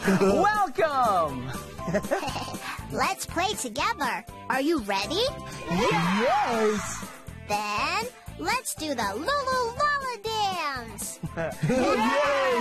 Welcome! Let's play together. Are you ready? Yes! Then let's do the Lulu Lala dance. Yay!